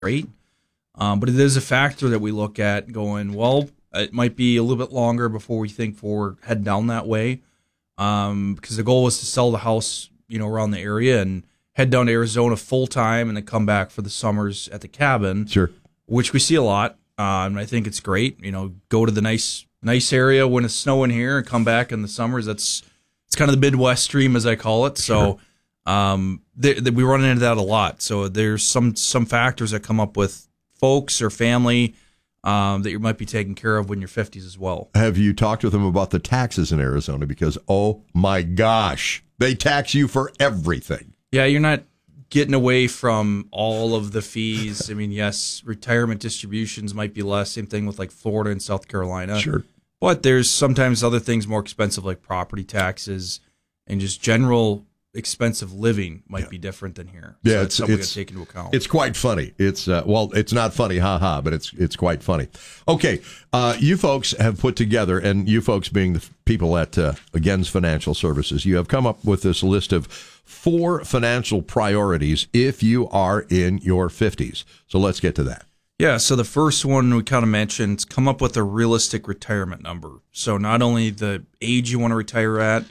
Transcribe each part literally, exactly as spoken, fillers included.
great. Um, but it is a factor that we look at going, well, it might be a little bit longer before we think we're heading down that way. Um, because the goal was to sell the house, you know, around the area and head down to Arizona full time and then come back for the summers at the cabin. Sure. Which we see a lot. Um, I think it's great. You know, go to the nice, nice area when it's snowing here and come back in the summers. That's, it's kind of the Midwest dream, as I call it. So, sure. um, they, they, we run into that a lot. So there's some, some factors that come up with folks or family, um, that you might be taking care of when you're fifties as well. Have you talked with them about the taxes in Arizona? Because, oh my gosh, they tax you for everything. Yeah, you're not getting away from all of the fees. I mean, yes, retirement distributions might be less. Same thing with like Florida and South Carolina. Sure. But there's sometimes other things more expensive, like property taxes and just general expensive living might yeah. be different than here. Yeah, so it's something it's, to take into account. It's quite funny. It's uh, well, it's not funny, haha, but it's it's quite funny. Okay, uh, you folks have put together, and you folks being the people at uh, Gens Financial Services, you have come up with this list of four financial priorities if you are in your fifties. So let's get to that. Yeah, so the first one we kind of mentioned, come up with a realistic retirement number. So not only the age you want to retire at,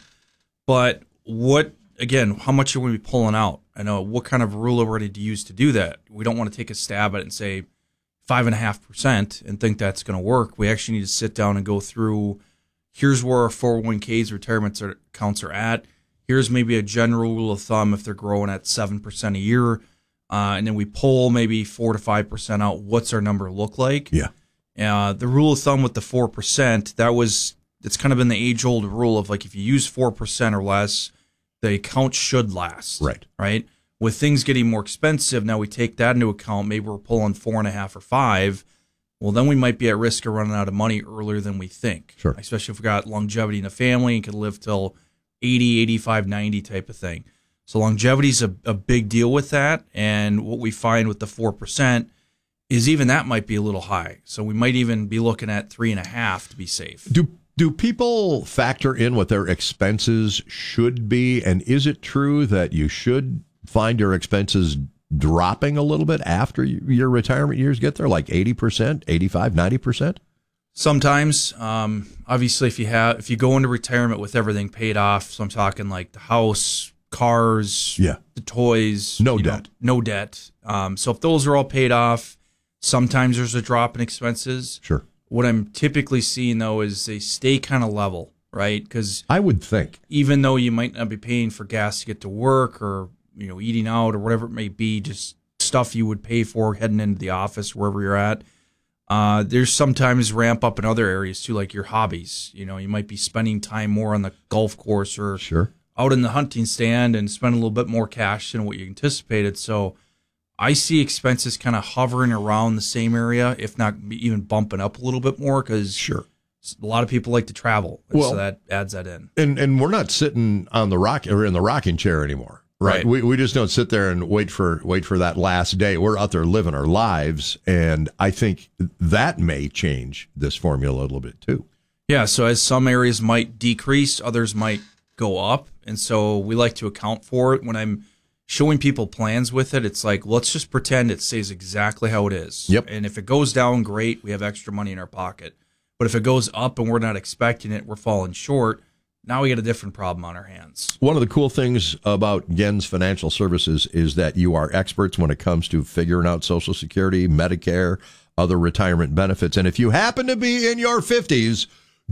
but what again, how much are we pulling out? I know what kind of rule already to use to do that. We don't want to take a stab at it and say five and a half percent and think that's going to work. We actually need to sit down and go through. Here's where our four oh one k's retirement accounts are at. Here's maybe a general rule of thumb if they're growing at seven percent a year, uh, and then we pull maybe four to five percent out. What's our number look like? Yeah. Uh, the rule of thumb with the four percent that was it's kind of been the age old rule of like if you use four percent or less, the account should last. Right. Right. With things getting more expensive, now we take that into account. Maybe we're pulling four and a half or five. Well, then we might be at risk of running out of money earlier than we think. Sure. Especially if we've got longevity in the family and can live till eighty, eighty-five, ninety type of thing. So longevity is a, a big deal with that. And what we find with the four percent is even that might be a little high. So we might even be looking at three and a half to be safe. Do Do people factor in what their expenses should be? And is it true that you should find your expenses dropping a little bit after your retirement years get there, like eighty percent, eighty-five, ninety percent? Sometimes, um, obviously, if you have if you go into retirement with everything paid off, so I'm talking like the house, cars, yeah. the toys, no debt, know, no debt. Um, so if those are all paid off, sometimes there's a drop in expenses. Sure. What I'm typically seeing, though, is they stay kind of level, right? Because I would think, even though you might not be paying for gas to get to work or, you know, eating out or whatever it may be, just stuff you would pay for heading into the office, wherever you're at, uh, there's sometimes ramp up in other areas, too, like your hobbies. You know, you might be spending time more on the golf course or sure. out in the hunting stand and spend a little bit more cash than what you anticipated. So I see expenses kind of hovering around the same area, if not even bumping up a little bit more, because sure. a lot of people like to travel, and well, so that adds that in. And and we're not sitting on the rock or in the rocking chair anymore, right? right. We we just don't sit there and wait for wait for that last day. We're out there living our lives, and I think that may change this formula a little bit too. Yeah. So as some areas might decrease, others might go up, and so we like to account for it when I'm showing people plans with it. It's like, let's just pretend it stays exactly how it is. Yep. And if it goes down, great, we have extra money in our pocket. But if it goes up and we're not expecting it, we're falling short, now we got a different problem on our hands. One of the cool things about Gens Financial Services is that you are experts when it comes to figuring out Social Security, Medicare, other retirement benefits. And if you happen to be in your fifties,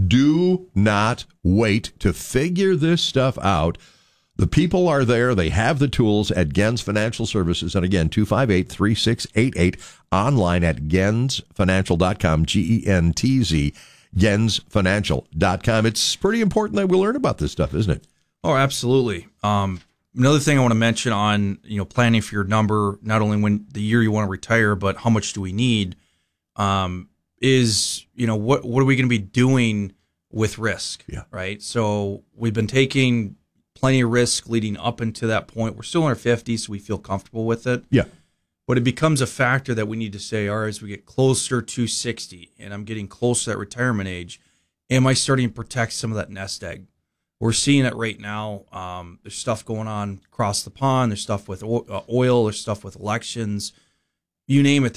do not wait to figure this stuff out. The people are there. They have the tools at Gens Financial Services. And again, two five eight, three six eight eight, online at gens financial dot com, G E N T Z, gens financial dot com. It's pretty important that we learn about this stuff, isn't it? Oh, absolutely. Um, another thing I want to mention on, you know, planning for your number, not only when the year you want to retire, but how much do we need, um, is, you know, what, what are we going to be doing with risk? Yeah. Right. So we've been taking plenty of risk leading up into that point. We're still in our fifties, so we feel comfortable with it. Yeah. But it becomes a factor that we need to say, all right, as we get closer to sixty and I'm getting close to that retirement age, am I starting to protect some of that nest egg? We're seeing it right now. Um, there's stuff going on across the pond. There's stuff with oil. There's stuff with elections. you name it.